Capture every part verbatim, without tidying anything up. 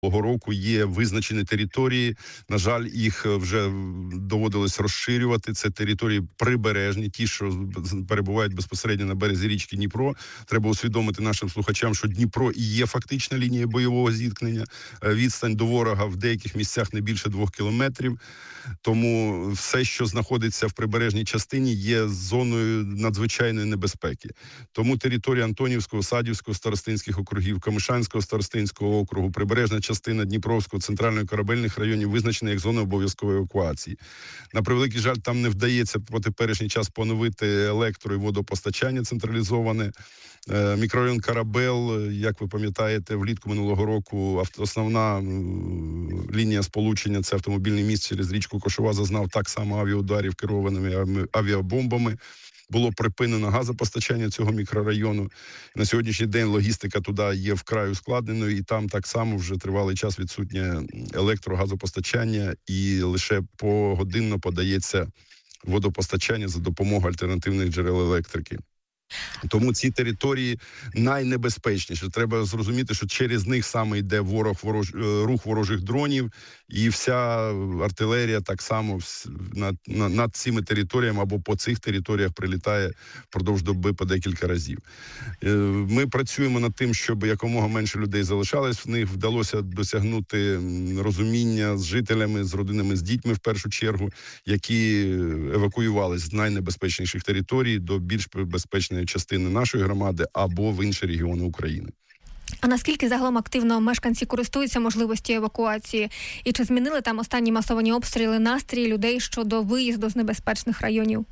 року є визначені території, на жаль, їх вже доводилось розширювати. Це території прибережні, ті, що перебувають безпосередньо на березі річки Дніпро. Треба усвідомити нашим слухачам, що Дніпро і є фактична лінія бойового зіткнення. Відстань до ворога в деяких місцях не більше двох кілометрів. Тому все, що знаходиться в прибережній частині, є зоною надзвичайної небезпеки. Тому територія Антонівського, Садівського старостинських округів, Комишанського старостинського округу, прибережна частина Дніпровського, центрально-корабельних районів визначена як зона обов'язкової евакуації. На превеликий жаль, там не вдається по теперішній час поновити електро- і водопостачання централізоване. Мікрорайон Карабел, як ви пам'ятаєте, влітку минулого року основна лінія сполучення, це автомобільний міст через річку Кошова, зазнав так само авіаударів керованими авіабомбами. Було припинено газопостачання цього мікрорайону. На сьогоднішній день логістика туди є вкрай ускладненою, і там так само вже тривалий час відсутнє електрогазопостачання, і лише погодинно подається водопостачання за допомогою альтернативних джерел електрики. Тому ці території найнебезпечніші. Треба зрозуміти, що через них саме йде ворог, ворож, рух ворожих дронів, і вся артилерія так само над, над цими територіями або по цих територіях прилітає впродовж доби по декілька разів. Ми працюємо над тим, щоб якомога менше людей залишалось в них. Вдалося досягнути розуміння з жителями, з родинами, з дітьми в першу чергу, які евакуювалися з найнебезпечніших територій до більш безпечної частини нашої громади або в інші регіони України. А наскільки загалом активно мешканці користуються можливості евакуації? І чи змінили там останні масовані обстріли настрій людей щодо виїзду з небезпечних районів?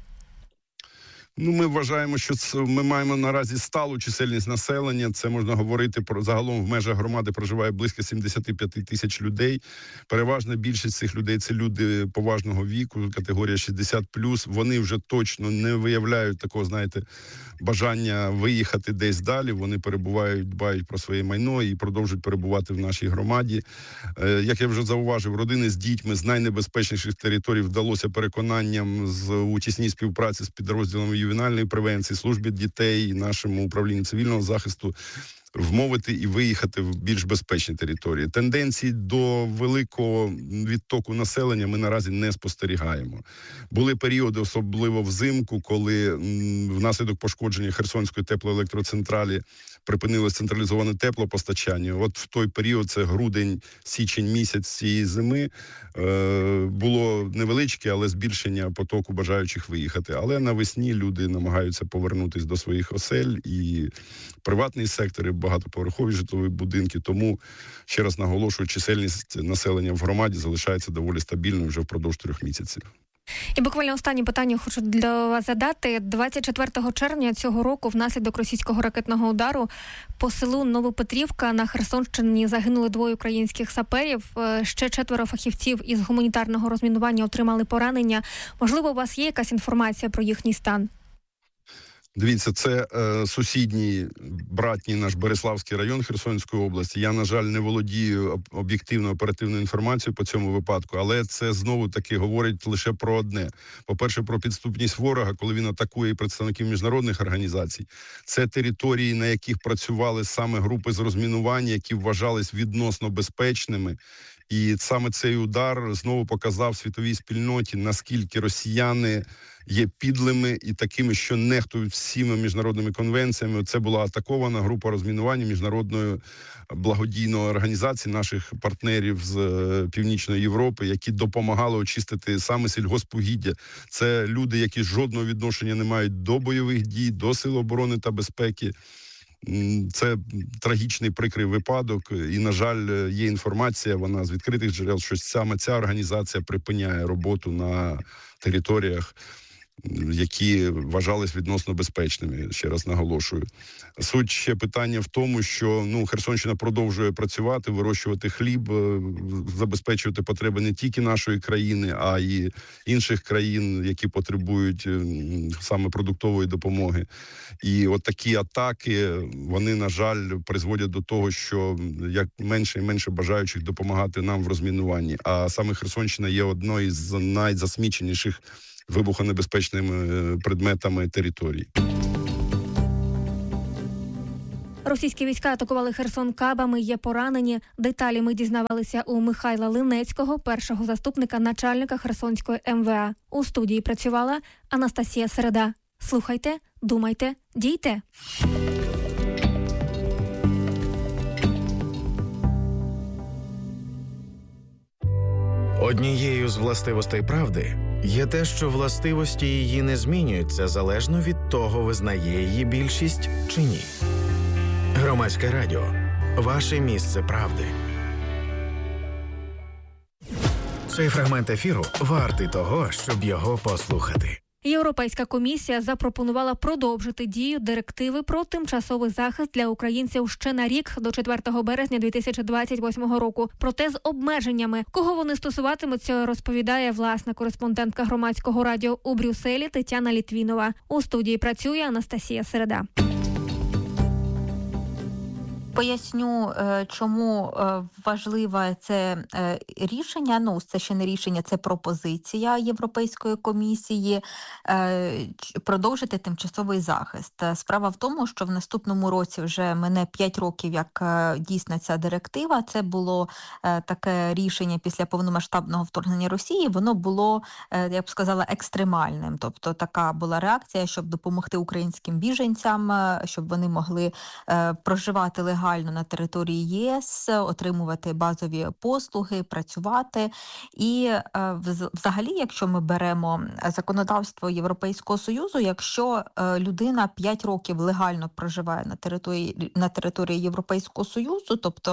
Ну, ми вважаємо, що це, ми маємо наразі сталу чисельність населення. Це можна говорити про загалом в межах громади проживає близько сімдесят п'ять тисяч людей. Переважна більшість цих людей це люди поважного віку, категорія шістдесят плюс. Вони вже точно не виявляють такого, знаєте, бажання виїхати десь далі. Вони перебувають, дбають про своє майно і продовжують перебувати в нашій громаді. Як я вже зауважив, родини з дітьми з найнебезпечніших територій вдалося переконанням з у тісній співпраці з підрозділами ювенальної превенції, службі дітей, нашому управлінню цивільного захисту вмовити і виїхати в більш безпечні території. Тенденції до великого відтоку населення ми наразі не спостерігаємо. Були періоди, особливо взимку, коли внаслідок пошкодження Херсонської теплоелектроцентралі припинилось централізоване теплопостачання. От в той період, це грудень, січень місяць цієї зими, е, було невеличке, але збільшення потоку бажаючих виїхати. Але навесні люди намагаються повернутися до своїх осель, і приватний сектор, і багатоповерхові житлові будинки. Тому, ще раз наголошую, чисельність населення в громаді залишається доволі стабільною вже впродовж трьох місяців. І буквально останнє питання хочу для вас задати. двадцять четвертого червня цього року внаслідок російського ракетного удару по селу Новопетрівка на Херсонщині загинули двоє українських саперів. Ще четверо фахівців із гуманітарного розмінування отримали поранення. Можливо, у вас є якась інформація про їхній стан? Дивіться, це е, сусідній братній наш Береславський район Херсонської області. Я, на жаль, не володію об'єктивною оперативною інформацією по цьому випадку, але це знову-таки говорить лише про одне. По-перше, про підступність ворога, коли він атакує представників міжнародних організацій. Це території, на яких працювали саме групи з розмінування, які вважались відносно безпечними. І саме цей удар знову показав світовій спільноті, наскільки росіяни є підлими і такими, що нехтують всіма міжнародними конвенціями. Це була атакована група розмінування міжнародної благодійної організації наших партнерів з Північної Європи, які допомагали очистити саме сільгоспугіддя. Це люди, які жодного відношення не мають до бойових дій, до сил оборони та безпеки. Це трагічний, прикрий випадок, і, на жаль, є інформація, вона з відкритих джерел, що саме ця організація припиняє роботу на територіях, які вважались відносно безпечними, ще раз наголошую. Суть ще питання в тому, що ну, Херсонщина продовжує працювати, вирощувати хліб, забезпечувати потреби не тільки нашої країни, а й інших країн, які потребують саме продуктової допомоги. І от такі атаки, вони, на жаль, призводять до того, що як менше і менше бажаючих допомагати нам в розмінуванні. А саме Херсонщина є одною з найзасміченіших вибухонебезпечними предметами території. Російські війська атакували Херсон кабами, є поранені. Деталі ми дізнавалися у Михайла Линецького, першого заступника начальника Херсонської ем ве а. У студії працювала Анастасія Середа. Слухайте, думайте, дійте. Однією з властивостей правди є те, що властивості її не змінюються залежно від того, визнає її більшість чи ні. Громадське радіо. Ваше місце правди. Цей фрагмент ефіру вартий того, щоб його послухати. Європейська комісія запропонувала продовжити дію директиви про тимчасовий захист для українців ще на рік до четвертого березня дві тисячі двадцять восьмого року. Проте з обмеженнями. Кого вони стосуватимуться, розповідає власна кореспондентка Громадського радіо у Брюсселі Тетяна Літвінова. У студії працює Анастасія Середа. Поясню, чому важливе це рішення. Ну, це ще не рішення, це пропозиція Європейської комісії продовжити тимчасовий захист. Справа в тому, що в наступному році вже мине п'ять років, як дійсна ця директива. Це було таке рішення після повномасштабного вторгнення Росії. Воно було, я б сказала, екстремальним. Тобто така була реакція, щоб допомогти українським біженцям, щоб вони могли проживати легально на території ЄС, отримувати базові послуги, працювати. І взагалі, якщо ми беремо законодавство Європейського Союзу, якщо людина п'ять років легально проживає на території, на території Європейського Союзу, тобто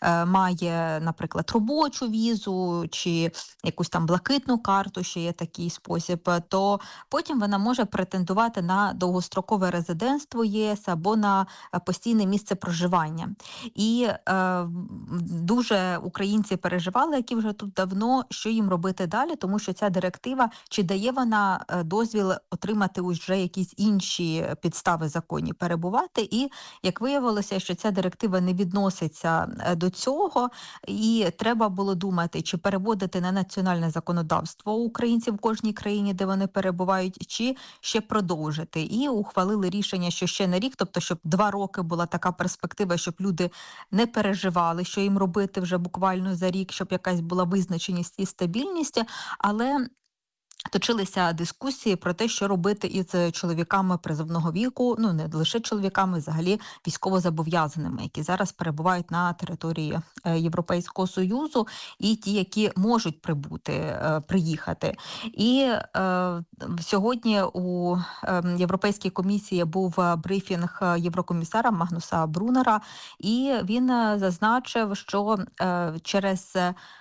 має, наприклад, робочу візу чи якусь там блакитну карту, ще є такий спосіб, то потім вона може претендувати на довгострокове резидентство ЄС або на постійне місце проживання. І е, дуже українці переживали, які вже тут давно, що їм робити далі, тому що ця директива, чи дає вона дозвіл отримати вже якісь інші підстави законні перебувати. І як виявилося, що ця директива не відноситься до цього, і треба було думати, чи переводити на національне законодавство українців в кожній країні, де вони перебувають, чи ще продовжити. І ухвалили рішення, що ще на рік, тобто щоб два роки була така перспектива, щоб люди не переживали, що їм робити вже буквально за рік, щоб якась була визначеність і стабільність, але точилися дискусії про те, що робити із чоловіками призовного віку, ну не лише чоловіками, взагалі військовозобов'язаними, які зараз перебувають на території Європейського Союзу, і ті, які можуть прибути, приїхати. І е, сьогодні у Європейській комісії був брифінг єврокомісара Магнуса Брунера, і він зазначив, що е, через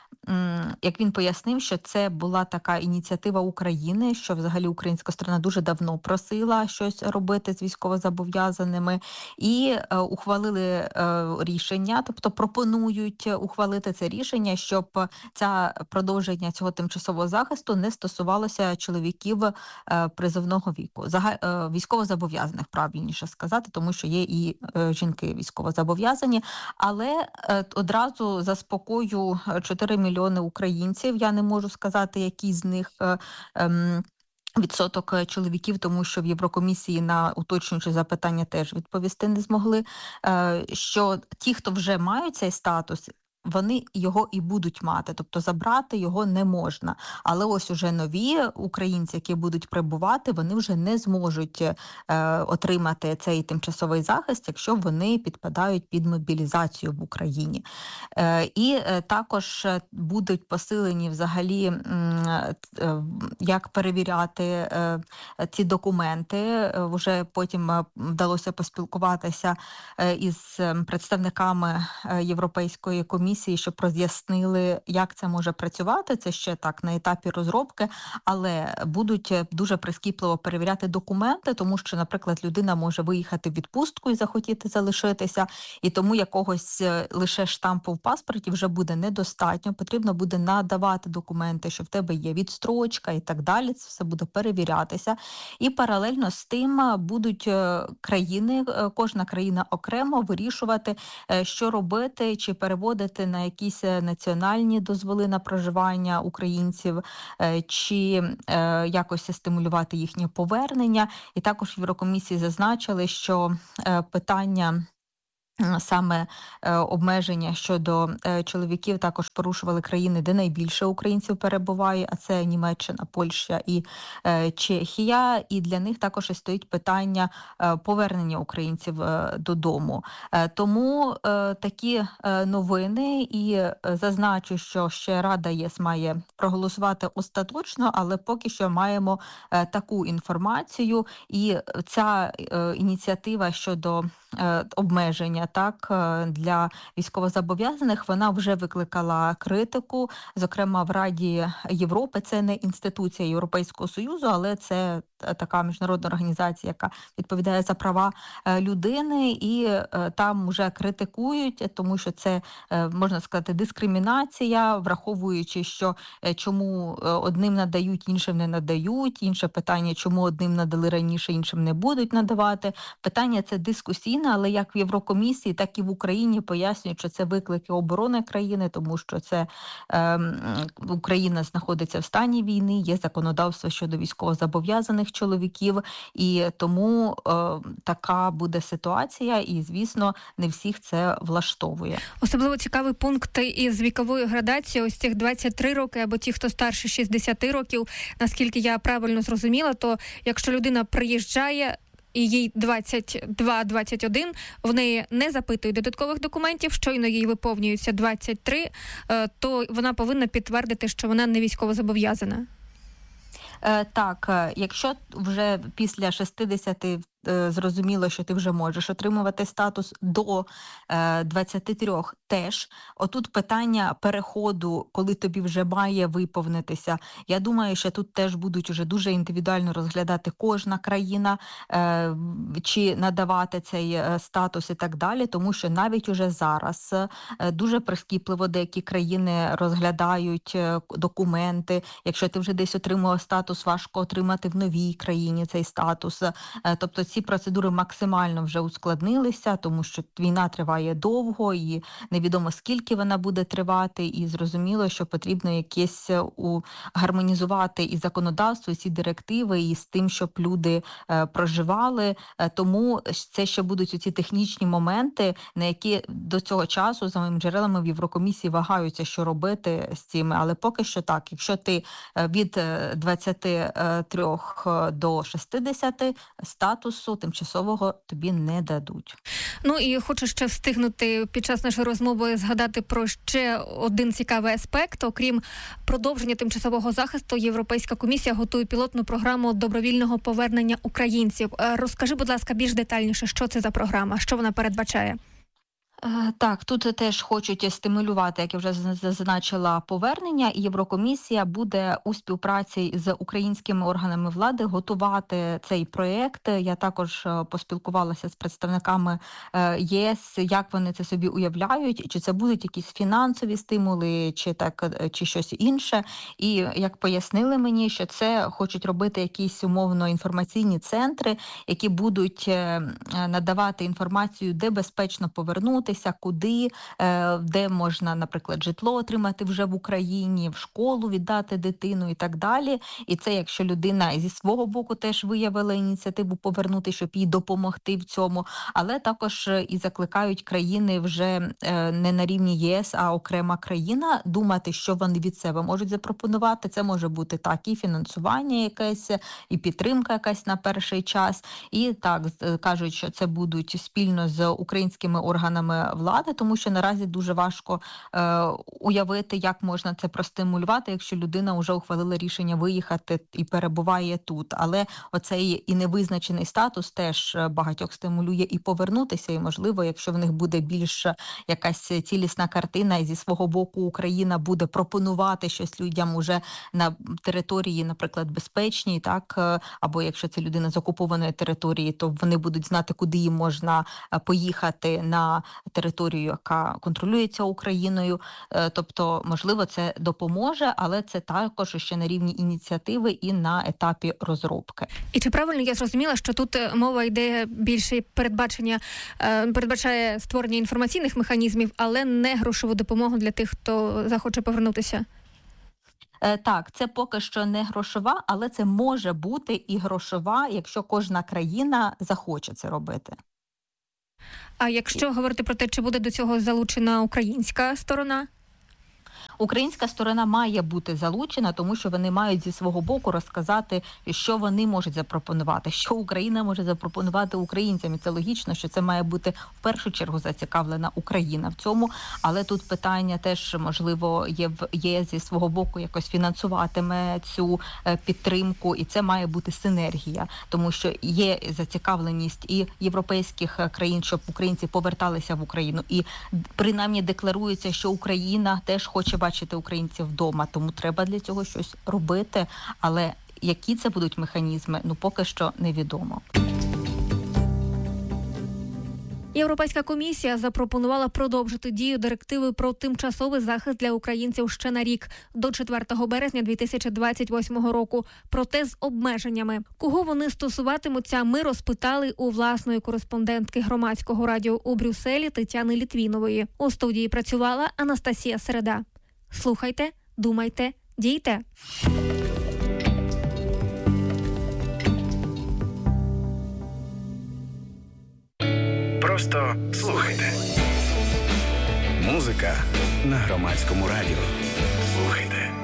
як він пояснив, що це була така ініціатива України, що взагалі українська сторона дуже давно просила щось робити з військовозобов'язаними, і е, ухвалили е, рішення, тобто пропонують ухвалити це рішення, щоб ця продовження цього тимчасового захисту не стосувалося чоловіків е, призовного віку, Зага, е, військовозобов'язаних, правильніше сказати, тому що є і е, жінки військовозобов'язані, але е, одразу заспокою чотири мільйони українців. Я не можу сказати, який з них е, е, відсоток чоловіків, тому що в Єврокомісії на уточнюючі запитання теж відповісти не змогли, е, що ті, хто вже мають цей статус, вони його і будуть мати, тобто забрати його не можна. Але ось уже нові українці, які будуть прибувати, вони вже не зможуть е, отримати цей тимчасовий захист, якщо вони підпадають під мобілізацію в Україні. Е, і е, також будуть посилені взагалі, е, е, як перевіряти е, ці документи. Е, вже потім вдалося поспілкуватися е, із представниками Європейської комісії, щоб роз'яснили, як це може працювати. Це ще так на етапі розробки, але будуть дуже прискіпливо перевіряти документи, тому що, наприклад, людина може виїхати в відпустку і захотіти залишитися, і тому якогось лише штампу в паспорті вже буде недостатньо. Потрібно буде надавати документи, що в тебе є відстрочка і так далі. Це все буде перевірятися. І паралельно з тим будуть країни, кожна країна окремо вирішувати, що робити, чи переводити на якісь національні дозволи на проживання українців, чи е, якось стимулювати їхнє повернення. І також в Єврокомісії зазначили, що е, питання Саме е, обмеження щодо е, чоловіків також порушували країни, де найбільше українців перебуває, а це Німеччина, Польща і е, Чехія. І для них також і стоїть питання е, повернення українців е, додому. Е, тому е, такі е, новини, і е, зазначу, що ще Рада ЄС має проголосувати остаточно, але поки що маємо е, таку інформацію. І ця е, ініціатива щодо е, обмеження так для військовозобов'язаних, вона вже викликала критику, зокрема в Раді Європи. Це не інституція Європейського Союзу, але це така міжнародна організація, яка відповідає за права людини, і там вже критикують, тому що це, можна сказати, дискримінація, враховуючи, що чому одним надають, іншим не надають, інше питання, чому одним надали раніше, іншим не будуть надавати. Питання це дискусійне, але як в Єврокомісії, так і в Україні пояснюють, що це виклики оборони країни, тому що це е, Україна знаходиться в стані війни, є законодавство щодо військовозобов'язаних чоловіків, і тому е, така буде ситуація, і, звісно, не всіх це влаштовує. Особливо цікавий пункт із віковою градацією, ось цих двадцять три роки, або ті, хто старше шістдесят років. Наскільки я правильно зрозуміла, то якщо людина приїжджає, і їй двадцять два - двадцять один, в неї не запитують додаткових документів, щойно їй виповнюється двадцять три, то вона повинна підтвердити, що вона не військовозобов'язана. Так, якщо вже після шістдесяти зрозуміло, що ти вже можеш отримувати статус, до двадцяти трьох теж. Отут питання переходу, коли тобі вже має виповнитися. Я думаю, що тут теж будуть уже дуже індивідуально розглядати кожна країна, чи надавати цей статус і так далі, тому що навіть уже зараз дуже прискіпливо деякі країни розглядають документи. Якщо ти вже десь отримав статус, важко отримати в новій країні цей статус. Тобто ці процедури максимально вже ускладнилися, тому що війна триває довго і невідомо скільки вона буде тривати, і зрозуміло, що потрібно якесь у, гармонізувати і законодавство, і ці директиви, і з тим, щоб люди е, проживали. Е, тому це ще будуть ці технічні моменти, на які до цього часу, за моїми джерелами, в Єврокомісії вагаються, що робити з цими. Але поки що так, якщо ти від двадцяти трьох до шістдесяти, статус тимчасового тобі не дадуть. Ну і хочу ще встигнути під час нашої розмови згадати про ще один цікавий аспект. Окрім продовження тимчасового захисту, Європейська комісія готує пілотну програму добровільного повернення українців. Розкажи, будь ласка, більш детальніше, що це за програма, що вона передбачає? Так, тут теж хочуть стимулювати, як я вже зазначила, повернення, і Єврокомісія буде у співпраці з українськими органами влади готувати цей проєкт. Я також поспілкувалася з представниками ЄС, як вони це собі уявляють, чи це будуть якісь фінансові стимули, чи так, чи щось інше. І як пояснили мені, що це хочуть робити якісь умовно інформаційні центри, які будуть надавати інформацію, де безпечно повернути, куди, де можна, наприклад, житло отримати вже в Україні, в школу віддати дитину і так далі. І це, якщо людина зі свого боку теж виявила ініціативу повернути, щоб їй допомогти в цьому, але також і закликають країни вже не на рівні ЄС, а окрема країна, думати, що вони від себе можуть запропонувати. Це може бути так і фінансування якесь, і підтримка якась на перший час. І так, кажуть, що це будуть спільно з українськими органами влади, тому що наразі дуже важко е, уявити, як можна це простимулювати, якщо людина вже ухвалила рішення виїхати і перебуває тут. Але оцей і невизначений статус теж багатьох стимулює і повернутися, і, можливо, якщо в них буде більш якась цілісна картина, і зі свого боку Україна буде пропонувати щось людям уже на території, наприклад, безпечній, так, або якщо це людина з окупованої території, то вони будуть знати, куди їм можна поїхати на територію, яка контролюється Україною. Тобто, можливо, це допоможе, але це також ще на рівні ініціативи і на етапі розробки. І чи правильно я зрозуміла, що тут мова йде більше передбачення, передбачає створення інформаційних механізмів, але не грошову допомогу для тих, хто захоче повернутися? Так, це поки що не грошова, але це може бути і грошова, якщо кожна країна захоче це робити. А якщо говорити про те, чи буде до цього залучена українська сторона? Українська сторона має бути залучена, тому що вони мають зі свого боку розказати, що вони можуть запропонувати, що Україна може запропонувати українцям. І це логічно, що це має бути в першу чергу зацікавлена Україна в цьому. Але тут питання теж, можливо, є в ЄС зі свого боку якось фінансуватиме цю підтримку, і це має бути синергія, тому що є зацікавленість і європейських країн, щоб українці поверталися в Україну, і принаймні декларується, що Україна теж хоче бачити українців вдома, тому треба для цього щось робити, але які це будуть механізми, ну поки що невідомо. Європейська комісія запропонувала продовжити дію директиви про тимчасовий захист для українців ще на рік, до четвертого березня дві тисячі двадцять восьмого року, проте з обмеженнями. Кого вони стосуватимуться, ми розпитали у власної кореспондентки Громадського радіо у Брюсселі Тетяни Літвінової. У студії працювала Анастасія Середа. Слухайте, думайте, дійте. Просто слухайте. Музика на Громадському радіо. Слухайте.